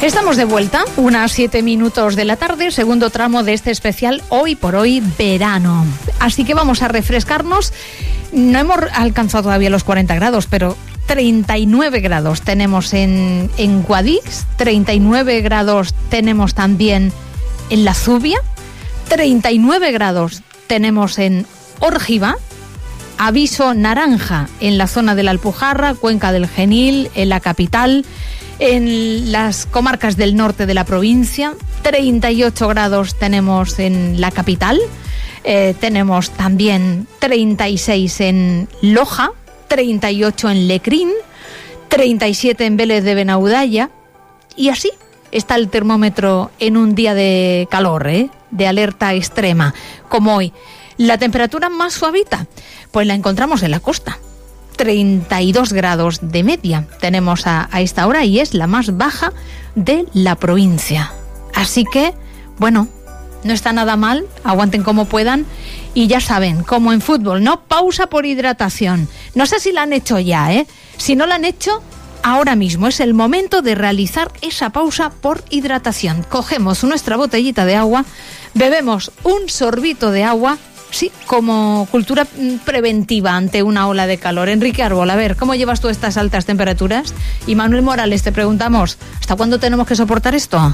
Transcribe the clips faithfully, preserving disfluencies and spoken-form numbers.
Estamos de vuelta, unas siete minutos de la tarde, segundo tramo de este especial Hoy por Hoy Verano. Así que vamos a refrescarnos. No hemos alcanzado todavía los cuarenta grados, pero treinta y nueve grados tenemos en, en Guadix, treinta y nueve grados tenemos también en La Zubia, treinta y nueve grados tenemos en Órgiva, aviso naranja en la zona de la Alpujarra, Cuenca del Genil, en la capital, en las comarcas del norte de la provincia, treinta y ocho grados tenemos en la capital, eh, tenemos también treinta y seis en Loja, treinta y ocho en Lecrín, treinta y siete en Vélez de Benaudalla, y así está el termómetro en un día de calor, ¿eh? de alerta extrema, como hoy. La temperatura más suavita, pues la encontramos en la costa. treinta y dos grados de media tenemos a, a esta hora y es la más baja de la provincia. Así que, bueno, no está nada mal, aguanten como puedan y ya saben, como en fútbol, ¿no? Pausa por hidratación. No sé si la han hecho ya, ¿eh? Si no la han hecho, ahora mismo es el momento de realizar esa pausa por hidratación. Cogemos nuestra botellita de agua, bebemos un sorbito de agua, sí, como cultura preventiva ante una ola de calor. Enrique Árbol, a ver, ¿cómo llevas tú estas altas temperaturas? Y Manuel Morales, te preguntamos, ¿hasta cuándo tenemos que soportar esto?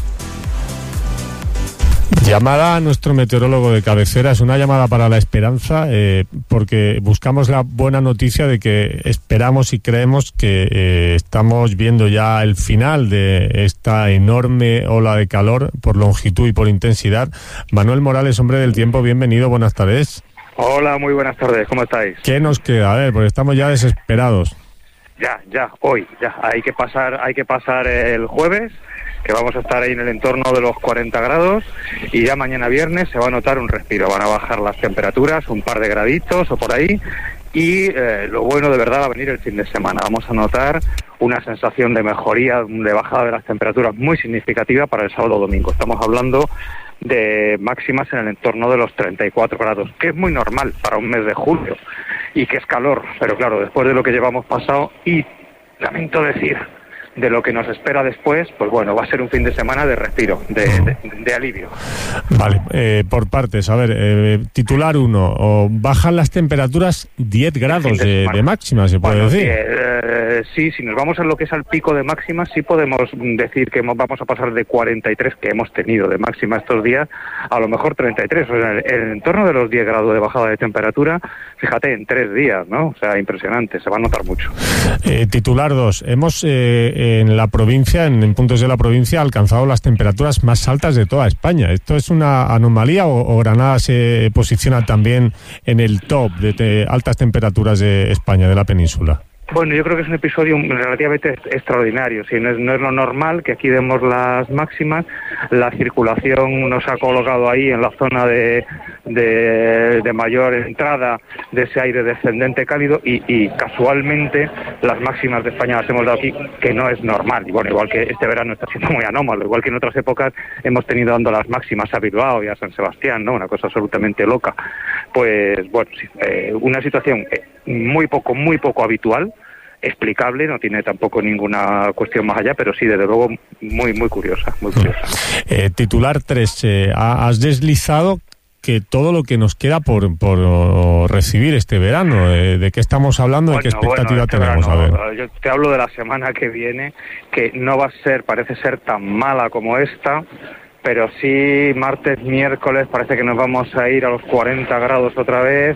Llamada a nuestro meteorólogo de cabecera, es una llamada para la esperanza, eh, porque buscamos la buena noticia de que esperamos y creemos que eh, estamos viendo ya el final de esta enorme ola de calor por longitud y por intensidad. Manuel Morales, hombre del tiempo, bienvenido, buenas tardes. Hola, muy buenas tardes, ¿cómo estáis? ¿Qué nos queda? A ver, porque estamos ya desesperados. Ya, ya, hoy, ya, hay que pasar, hay que pasar el jueves, que vamos a estar ahí en el entorno de los cuarenta grados, y ya mañana viernes se va a notar un respiro, van a bajar las temperaturas un par de graditos o por ahí, y eh, lo bueno de verdad va a venir el fin de semana. Vamos a notar una sensación de mejoría, de bajada de las temperaturas muy significativa para el sábado domingo. Estamos hablando de máximas en el entorno de los treinta y cuatro grados, que es muy normal para un mes de julio, y que es calor, pero claro, después de lo que llevamos pasado, y lamento decir, de lo que nos espera después, pues bueno, va a ser un fin de semana de respiro, de, de, de alivio. Vale, eh, por partes, a ver, eh, titular uno, o bajan las temperaturas diez grados de, de, de máxima, se puede bueno, decir. Sí, eh, sí, si nos vamos a lo que es al pico de máxima, sí podemos decir que vamos a pasar de cuarenta y tres que hemos tenido de máxima estos días, a lo mejor treinta y tres, o sea, en el, en el entorno de los diez grados de bajada de temperatura, fíjate, en tres días, ¿no? O sea, impresionante, se va a notar mucho. Eh, titular dos, hemos... Eh, en la provincia, en, en puntos de la provincia, ha alcanzado las temperaturas más altas de toda España. ¿Esto es una anomalía o, o Granada se posiciona también en el top de te, altas temperaturas de España, de la península? Bueno, yo creo que es un episodio relativamente extraordinario. Sí, no es, no es lo normal que aquí demos las máximas. La circulación nos ha colocado ahí en la zona de, de, de mayor entrada de ese aire descendente cálido y, y casualmente las máximas de España las hemos dado aquí, que no es normal. Y bueno, igual que este verano está siendo muy anómalo, igual que en otras épocas hemos tenido dando las máximas a Bilbao y a San Sebastián, ¿no? Una cosa absolutamente loca. Pues bueno, sí, eh, una situación muy poco, muy poco habitual, explicable, no tiene tampoco ninguna cuestión más allá, pero sí, desde luego, muy, muy curiosa, muy curiosa. Eh, titular tres, eh, has deslizado que todo lo que nos queda por, por recibir este verano, eh, ¿de qué estamos hablando? Bueno, ¿De qué expectativa bueno, este tenemos? Verano, a ver. Yo te hablo de la semana que viene, que no va a ser, parece ser tan mala como esta, pero sí, martes, miércoles, parece que nos vamos a ir a los cuarenta grados otra vez.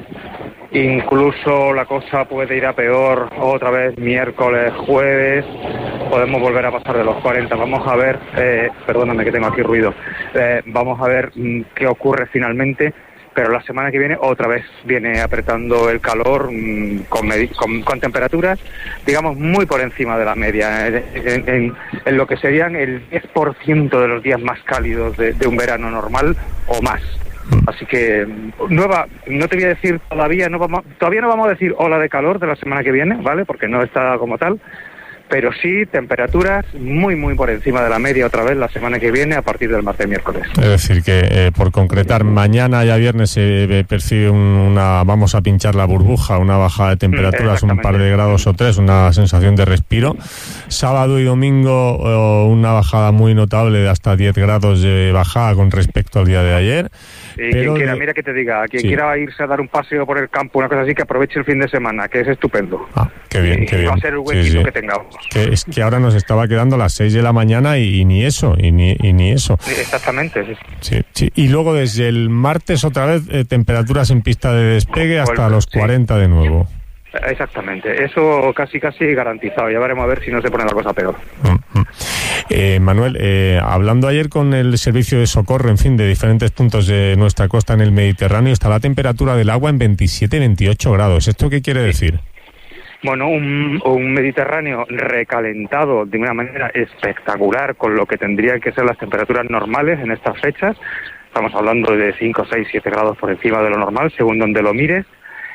Incluso la cosa puede ir a peor otra vez miércoles, jueves, podemos volver a pasar de los cuarenta. Vamos a ver, eh, perdóname que tengo aquí ruido, eh, vamos a ver mmm, qué ocurre finalmente, pero la semana que viene otra vez viene apretando el calor mmm, con, con, con temperaturas, digamos, muy por encima de la media, en, en, en, en lo que serían el diez por ciento de los días más cálidos de, de un verano normal o más. Así que nueva, no te voy a decir todavía, no vamos, todavía no vamos a decir ola de calor de la semana que viene, ¿vale? Porque no está como tal, pero sí temperaturas muy, muy por encima de la media otra vez la semana que viene a partir del martes miércoles. Es decir, que eh, por concretar, mañana ya viernes se eh, percibe un, una, vamos a pinchar la burbuja, una bajada de temperaturas, un par de grados o tres, una sensación de respiro. Sábado y domingo eh, una bajada muy notable de hasta diez grados de bajada con respecto al día de ayer. Y quien quiera, mira que te diga, quien sí. quiera irse a dar un paseo por el campo, una cosa así, que aproveche el fin de semana, que es estupendo. Ah, qué bien, y, qué bien. Va a ser el huequito sí, sí. que tengamos. Que es que ahora nos estaba quedando las seis de la mañana y, y ni eso, y ni, y ni eso. Sí, exactamente. Sí. Sí, sí. Y luego desde el martes otra vez eh, temperaturas en pista de despegue hasta Vuelve, los cuarenta sí. de nuevo. Exactamente, eso casi casi garantizado. Ya veremos a ver si no se pone la cosa peor. Uh-huh. eh, Manuel, eh, hablando ayer con el servicio de socorro, en fin, de diferentes puntos de nuestra costa en el Mediterráneo, está la temperatura del agua en veintisiete, veintiocho grados. ¿Esto qué quiere decir? Bueno, un, un Mediterráneo recalentado de una manera espectacular con lo que tendrían que ser las temperaturas normales en estas fechas. Estamos hablando de cinco, seis, siete grados por encima de lo normal, según donde lo mires.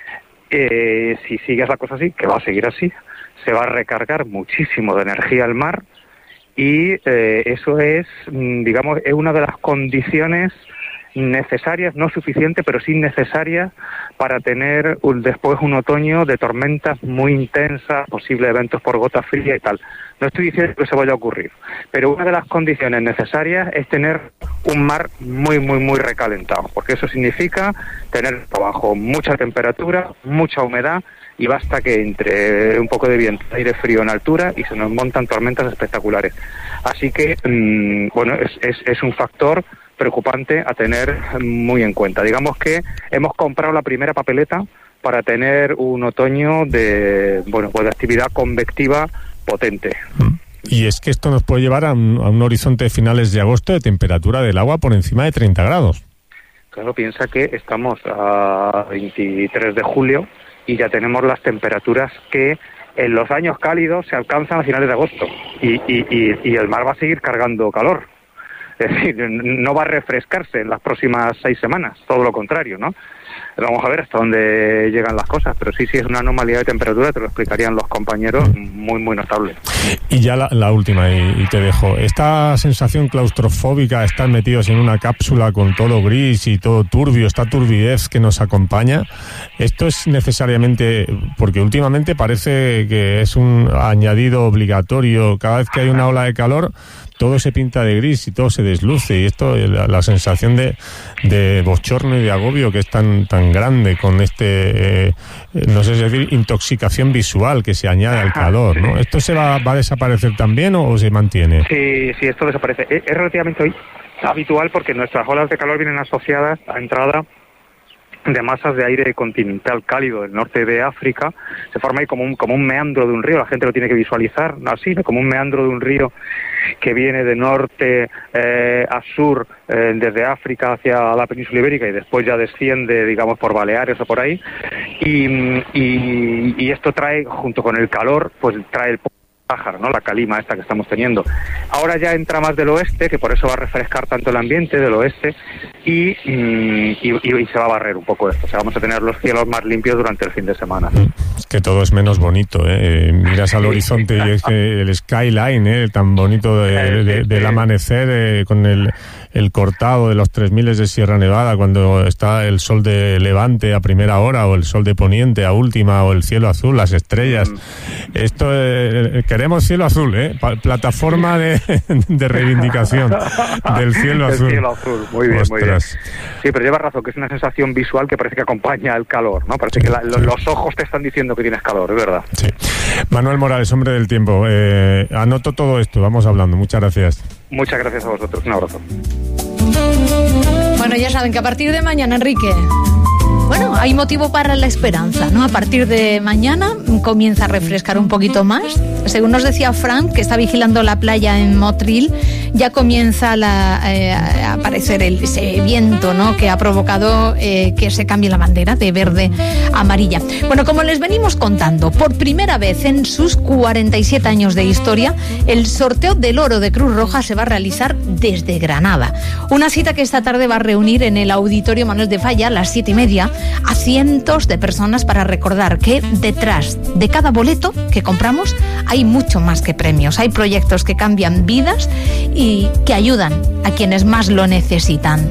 Eh, si sigue la cosa así, que va a seguir así, se va a recargar muchísimo de energía al mar y eh, eso es, digamos, es una de las condiciones necesarias, no suficiente, pero sí necesarias para tener un, después un otoño de tormentas muy intensas, posibles eventos por gota fría y tal. No estoy diciendo que eso vaya a ocurrir, pero una de las condiciones necesarias es tener un mar muy, muy, muy recalentado, porque eso significa tener abajo mucha temperatura, mucha humedad, y basta que entre un poco de viento, aire frío en altura y se nos montan tormentas espectaculares. Así que, mmm, bueno, es, es, es un factor preocupante a tener muy en cuenta. Digamos que hemos comprado la primera papeleta para tener un otoño de, bueno, pues de actividad convectiva potente. Y es que esto nos puede llevar a un, a un horizonte de finales de agosto de temperatura del agua por encima de treinta grados. Claro, piensa que estamos a veintitrés de julio y ya tenemos las temperaturas que en los años cálidos se alcanzan a finales de agosto y, y, y, y el mar va a seguir cargando calor. Es decir, no va a refrescarse en las próximas seis semanas, todo lo contrario, ¿no? Vamos a ver hasta dónde llegan las cosas, pero sí, sí es una anomalía de temperatura, te lo explicarían los compañeros, muy, muy notable. Y ya la, la última, y, y te dejo. Esta sensación claustrofóbica, estar metidos en una cápsula con todo gris y todo turbio, esta turbidez que nos acompaña, esto es necesariamente, porque últimamente parece que es un añadido obligatorio, cada vez que hay una ola de calor, todo se pinta de gris y todo se desluce, y esto, la, la sensación de, de bochorno y de agobio que es tan, tan grande con este, eh, no sé si decir, intoxicación visual que se añade al calor, ¿no? ¿Esto se va, va a desaparecer también o se mantiene? Sí, sí, esto desaparece. Es, es relativamente habitual porque nuestras olas de calor vienen asociadas a entrada de masas de aire continental cálido del norte de África. Se forma ahí como un, como un meandro de un río, la gente lo tiene que visualizar así, ¿no? Como un meandro de un río que viene de norte eh, a sur, eh, desde África hacia la península ibérica y después ya desciende, digamos, por Baleares o por ahí, y, y, y esto trae, junto con el calor, pues trae el pájaro, ¿no? La calima esta que estamos teniendo. Ahora ya entra más del oeste, que por eso va a refrescar tanto el ambiente del oeste, y, y, y, y se va a barrer un poco esto. O sea, vamos a tener los cielos más limpios durante el fin de semana. Es que todo es menos bonito, ¿eh? Miras al horizonte y es que el skyline, ¿eh? Tan bonito de, de, del amanecer, eh, con el, el cortado de los tres miles de Sierra Nevada, cuando está el sol de levante a primera hora, o el sol de poniente a última, o el cielo azul, las estrellas. Mm. Esto, eh, queremos cielo azul, ¿eh? Pa- plataforma de, de reivindicación del cielo azul. El cielo azul, muy bien, Ostras. muy bien. Sí, pero llevas razón, que es una sensación visual que parece que acompaña el calor, ¿no? Parece sí, que la, sí. los ojos te están diciendo que tienes calor, es verdad. Sí. Manuel Morales, hombre del tiempo, eh, anoto todo esto, vamos hablando, muchas gracias. Muchas gracias a vosotros, un abrazo. Bueno, ya saben que a partir de mañana, Enrique, bueno, hay motivo para la esperanza, ¿no? A partir de mañana comienza a refrescar un poquito más. Según nos decía Frank, que está vigilando la playa en Motril, ya comienza la, eh, a aparecer el, ese viento, ¿no?, que ha provocado eh, que se cambie la bandera de verde a amarilla. Bueno, como les venimos contando, por primera vez en sus cuarenta y siete años de historia, el sorteo del oro de Cruz Roja se va a realizar desde Granada. Una cita que esta tarde va a reunir en el Auditorio Manuel de Falla a las siete y media a cientos de personas para recordar que detrás de cada boleto que compramos hay mucho más que premios. Hay proyectos que cambian vidas y que ayudan a quienes más lo necesitan.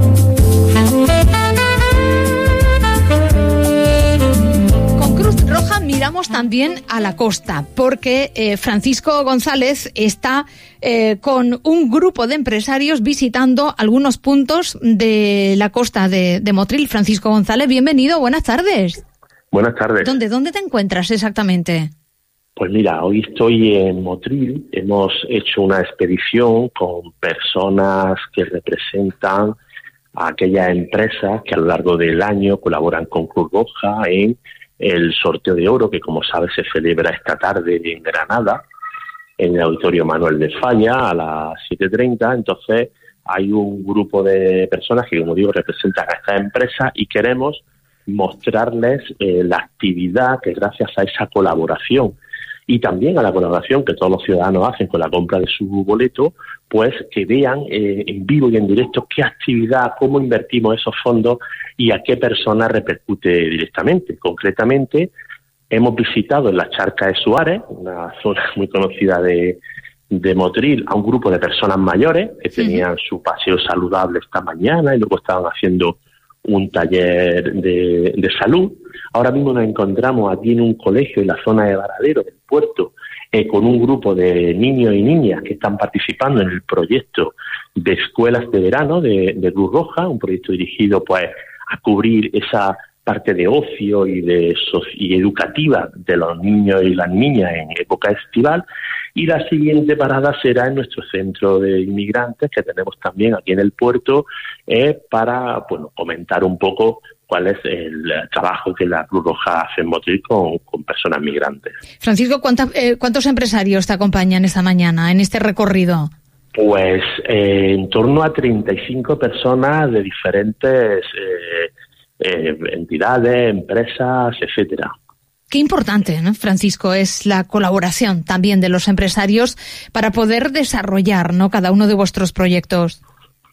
Roja miramos también a la costa, porque eh, Francisco González está eh, con un grupo de empresarios visitando algunos puntos de la costa de, de Motril. Francisco González, bienvenido, buenas tardes. Buenas tardes. ¿Dónde, dónde te encuentras exactamente? Pues mira, hoy estoy en Motril. Hemos hecho una expedición con personas que representan a aquellas empresas que a lo largo del año colaboran con Cruz Roja en el sorteo de oro, que como sabes se celebra esta tarde en Granada, en el Auditorio Manuel de Falla, a las siete y treinta. Entonces hay un grupo de personas que, como digo, representan a estas empresas y queremos mostrarles eh, la actividad que gracias a esa colaboración y también a la colaboración que todos los ciudadanos hacen con la compra de su boleto, pues que vean eh, en vivo y en directo qué actividad, cómo invertimos esos fondos y a qué persona repercute directamente. Concretamente, hemos visitado en la Charca de Suárez, una zona muy conocida de, de Motril, a un grupo de personas mayores que tenían sí. su paseo saludable esta mañana y luego estaban haciendo un taller de, de salud. Ahora mismo nos encontramos aquí en un colegio en la zona de Varadero, del puerto, eh, con un grupo de niños y niñas que están participando en el proyecto de escuelas de verano de, de Cruz Roja, un proyecto dirigido pues a cubrir esa parte de ocio y de y educativa de los niños y las niñas en época estival. Y la siguiente parada será en nuestro centro de inmigrantes que tenemos también aquí en el puerto, eh, para bueno comentar un poco cuál es el trabajo que la Cruz Roja hace en Motril con, con personas migrantes. Francisco, ¿cuánta, eh, ¿cuántos empresarios te acompañan esta mañana en este recorrido? Pues eh, en torno a treinta y cinco personas de diferentes eh, eh, entidades, empresas, etcétera. Qué importante, ¿no, Francisco? Es la colaboración también de los empresarios para poder desarrollar, ¿no?, cada uno de vuestros proyectos.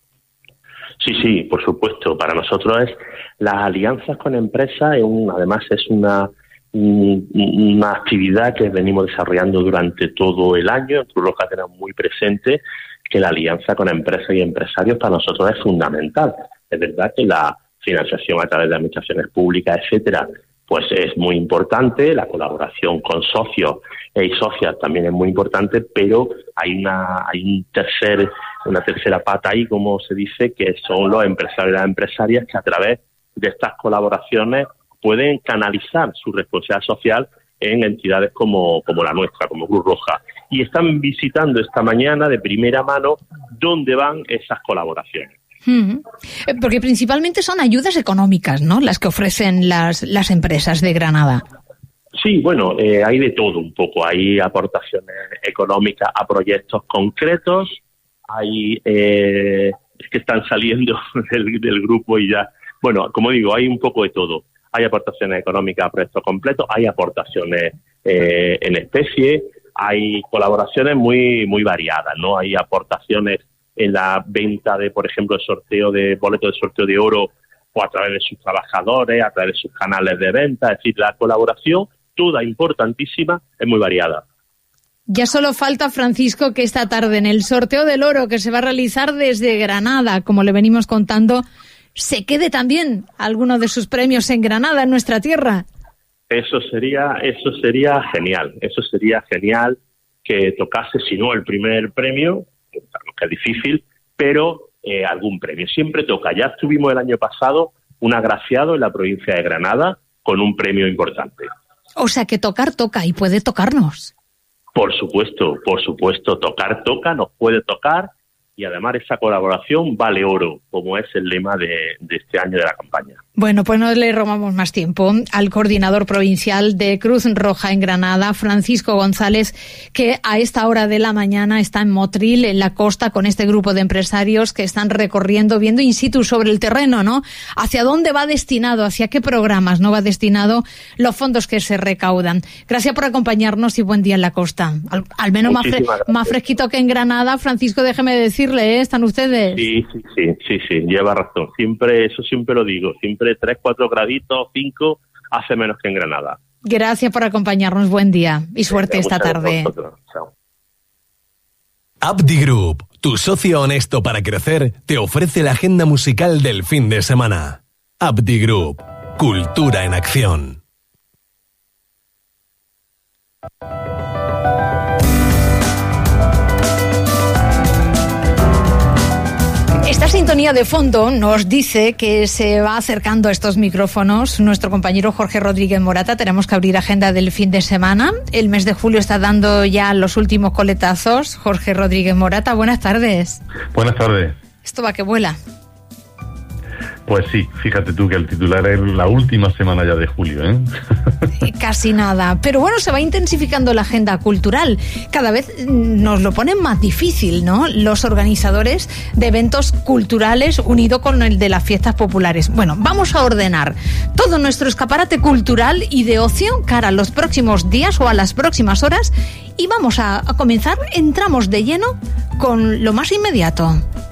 Sí, sí, por supuesto. Para nosotros es las alianzas con empresas, es un, además es una, un, una actividad que venimos desarrollando durante todo el año. En Cruz Roja tenemos muy presente que la alianza con empresas y empresarios para nosotros es fundamental. Es verdad que la financiación a través de administraciones públicas, etcétera, pues es muy importante, la colaboración con socios y socias también es muy importante, pero hay una hay un tercer una tercera pata ahí, como se dice, que son los empresarios y las empresarias que a través de estas colaboraciones pueden canalizar su responsabilidad social en entidades como, como la nuestra, como Cruz Roja. Y están visitando esta mañana de primera mano dónde van esas colaboraciones. Hmm. Porque principalmente son ayudas económicas, ¿no?, las que ofrecen las, las empresas de Granada. Sí, bueno, eh, hay de todo un poco. Hay aportaciones económicas a proyectos concretos, hay eh, es que están saliendo del, del grupo y ya, bueno, como digo, hay un poco de todo. Hay aportaciones económicas a proyectos completos, hay aportaciones eh, en especie, hay colaboraciones muy muy variadas, ¿no? Hay aportaciones en la venta de, por ejemplo, el sorteo de boletos de sorteo de oro, o a través de sus trabajadores, a través de sus canales de venta. Es decir, la colaboración, toda importantísima, es muy variada. Ya solo falta, Francisco, que esta tarde en el sorteo del oro que se va a realizar desde Granada, como le venimos contando, se quede también alguno de sus premios en Granada, en nuestra tierra. Eso sería, eso sería genial, eso sería genial que tocase, si no el primer premio, que es difícil, pero eh, algún premio. Siempre toca. Ya estuvimos el año pasado un agraciado en la provincia de Granada con un premio importante. O sea que tocar toca y puede tocarnos. Por supuesto, por supuesto, tocar toca, nos puede tocar, y además esa colaboración vale oro, como es el lema de, de este año de la campaña. Bueno, pues no le robamos más tiempo al coordinador provincial de Cruz Roja en Granada, Francisco González, que a esta hora de la mañana está en Motril, en la costa, con este grupo de empresarios que están recorriendo, viendo in situ sobre el terreno, ¿no? Hacia dónde va destinado, hacia qué programas no va destinado los fondos que se recaudan. Gracias por acompañarnos y buen día en la costa. Al, al menos más, fre- más fresquito que en Granada. Francisco, déjeme decirle, ¿eh? ¿Están ustedes? Sí, sí, sí, sí, sí, lleva razón. Siempre, eso siempre lo digo, siempre tres, cuatro graditos, cinco, hace menos que en Granada. Gracias por acompañarnos, buen día y suerte esta tarde. Abdi Group, tu socio honesto para crecer, te ofrece la agenda musical del fin de semana. Abdi Group, cultura en acción. Esta sintonía de fondo nos dice que se va acercando a estos micrófonos nuestro compañero Jorge Rodríguez Morata. Tenemos que abrir agenda del fin de semana. El mes de julio está dando ya los últimos coletazos. Jorge Rodríguez Morata, buenas tardes. Buenas tardes. Esto va que vuela. Pues sí, fíjate tú que el titular es la última semana ya de julio, ¿eh? Casi nada. Pero bueno, se va intensificando la agenda cultural. Cada vez nos lo ponen más difícil, ¿no? Los organizadores de eventos culturales unido con el de las fiestas populares. Bueno, vamos a ordenar todo nuestro escaparate cultural y de ocio cara a los próximos días o a las próximas horas y vamos a, a comenzar, entramos de lleno con lo más inmediato.